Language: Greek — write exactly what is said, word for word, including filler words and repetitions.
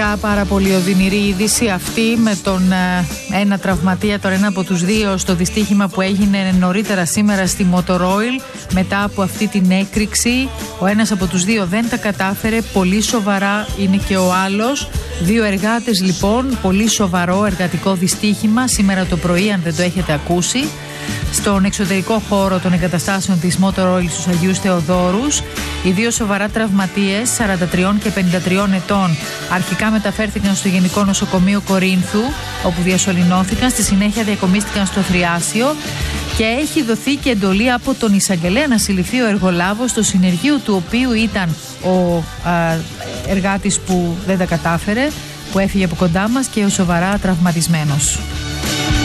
Πραγματικά πάρα πολύ οδυνηρή είδηση αυτή με τον ε, ένα τραυματία, τον ένα από τους δύο στο δυστύχημα που έγινε νωρίτερα σήμερα στη Motor Oil. Μετά από αυτή την έκρηξη, ο ένας από τους δύο δεν τα κατάφερε, πολύ σοβαρά είναι και ο άλλος. Δύο εργάτες λοιπόν, πολύ σοβαρό εργατικό δυστύχημα σήμερα το πρωί, αν δεν το έχετε ακούσει, στον εξωτερικό χώρο των εγκαταστάσεων της Motor Oil στους Αγίους Θεοδόρους. Οι δύο σοβαρά τραυματίες, σαράντα τρία και πενήντα τρία ετών, αρχικά μεταφέρθηκαν στο Γενικό Νοσοκομείο Κορίνθου, όπου διασωληνώθηκαν, στη συνέχεια διακομίστηκαν στο Θριάσιο και έχει δοθεί και εντολή από τον εισαγγελέα να συλληφθεί ο εργολάβος, στο συνεργείο του οποίου ήταν ο α, εργάτης που δεν τα κατάφερε, που έφυγε από κοντά μας, και ο σοβαρά τραυματισμένος.